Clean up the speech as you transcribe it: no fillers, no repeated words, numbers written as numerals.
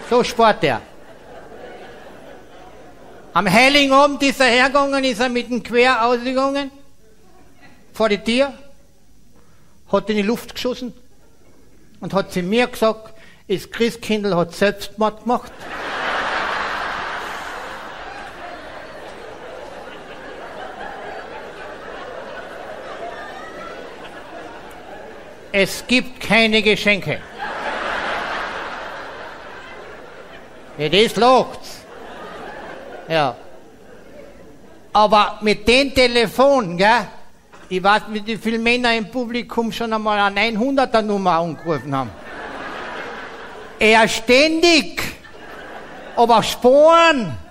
So spart er. Am Heiligen Abend ist er hergegangen, ist er mit dem Quer ausgegangen, vor die Tür, hat in die Luft geschossen und hat zu mir gesagt, das Christkindl hat Selbstmord gemacht. Es gibt keine Geschenke. Ja, das lacht's. Ja. Aber mit dem Telefon, gell, ich weiß nicht, wie viele Männer im Publikum schon einmal eine 900er-Nummer angerufen haben. Er ständig. Aber Sporen.